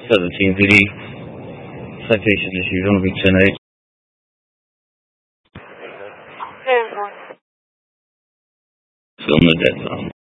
17 PD. Citation issued on be 10-8. Hey, everyone. Still in the dead zone.